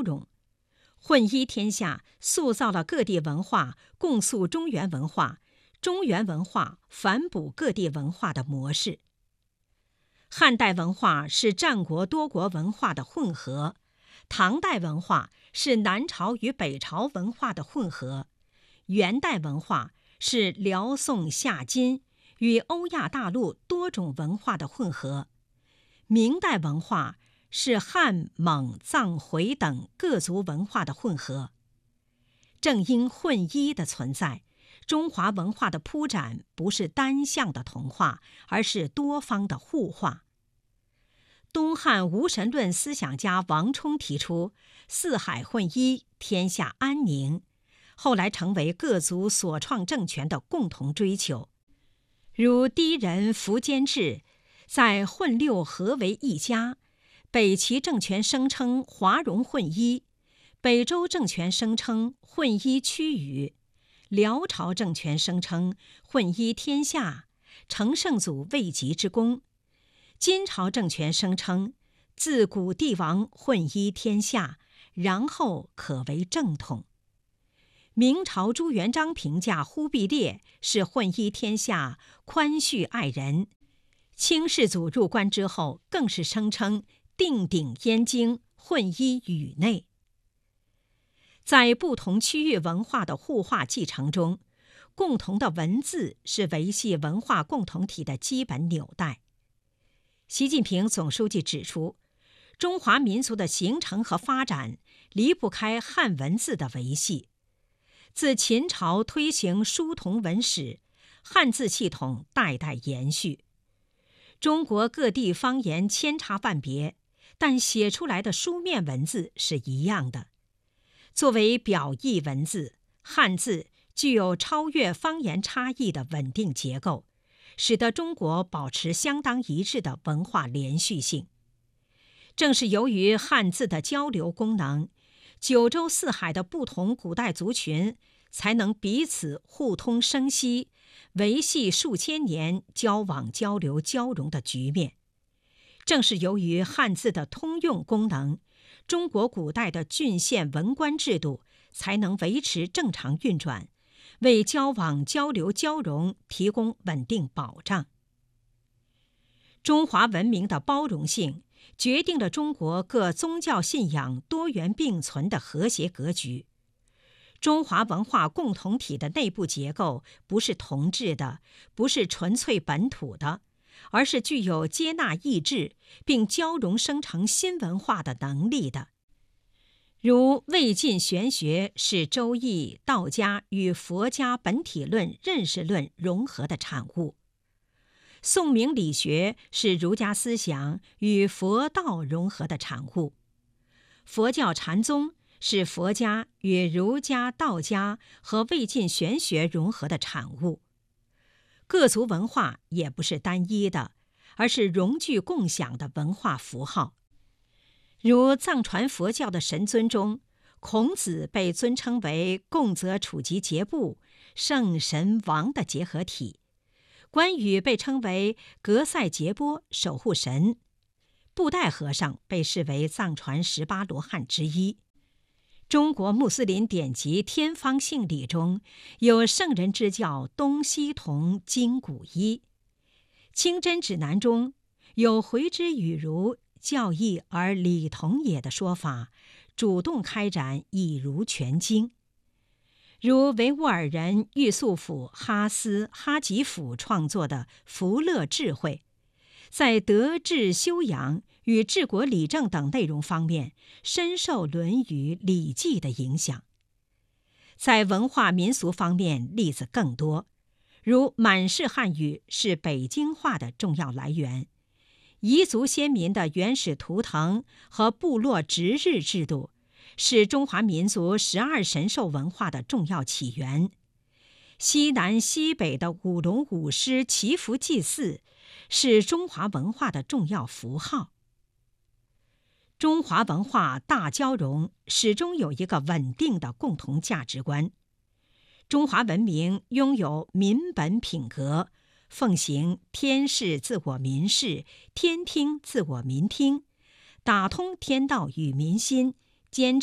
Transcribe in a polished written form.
融。混一天下塑造了各地文化共塑中原文化，中原文化反哺各地文化的模式。汉代文化是战国多国文化的混合，唐代文化是南朝与北朝文化的混合，元代文化是辽宋夏金与欧亚大陆多种文化的混合，明代文化是汉、蒙、藏、回等各族文化的混合。正因混一的存在，中华文化的铺展不是单向的同化，而是多方的互化。东汉无神论思想家王充提出四海混一，天下安宁，后来成为各族所创政权的共同追求。如氐人苻坚志在混六合为一家，北齐政权声称华容混一，北周政权声称混一区域，辽朝政权声称混一天下，成圣祖未及之功。金朝政权声称自古帝王混一天下，然后可为正统。明朝朱元璋评价忽必烈是混一天下，宽恤爱人。清世祖入关之后，更是声称定鼎燕京，混一宇内。在不同区域文化的互化继承中，共同的文字是维系文化共同体的基本纽带。习近平总书记指出，中华民族的形成和发展离不开汉文字的维系。自秦朝推行书同文史，汉字系统代代延续。中国各地方言千差万别，但写出来的书面文字是一样的。作为表意文字，汉字具有超越方言差异的稳定结构，使得中国保持相当一致的文化连续性。正是由于汉字的交流功能，九州四海的不同古代族群才能彼此互通生息，维系数千年交往交流交融的局面。正是由于汉字的通用功能，中国古代的郡县文官制度才能维持正常运转，为交往交流交融提供稳定保障。中华文明的包容性决定了中国各宗教信仰多元并存的和谐格局。中华文化共同体的内部结构不是同质的，不是纯粹本土的，而是具有接纳异质并交融生成新文化的能力的。如魏晋玄学是周易、道家与佛家本体论、认识论融合的产物，宋明理学是儒家思想与佛道融合的产物，佛教禅宗是佛家与儒家、道家和魏晋玄学融合的产物。各族文化也不是单一的，而是融聚共享的文化符号。如藏传佛教的神尊中，孔子被尊称为贡泽处吉节部圣神王的结合体，关羽被称为格赛杰波守护神，布袋和尚被视为藏传18罗汉之一。中国穆斯林典籍天方性理中有圣人之教东西同经古一，清真指南中有回之与儒教义而理同也的说法，主动开展以儒全经。如维吾尔人玉素甫哈斯哈吉甫创作的《福乐智慧》，在德治修养与治国理政等内容方面深受《论语》《礼记》的影响。在文化民俗方面例子更多，如满式汉语是北京话的重要来源，彝族先民的原始图腾和部落值日制度是中华民族12神兽文化的重要起源，西南西北的舞龙舞狮祈福祭祀是中华文化的重要符号。中华文化大交融始终有一个稳定的共同价值观。中华文明拥有民本品格，奉行天视自我民视，天听自我民听，打通天道与民心，坚持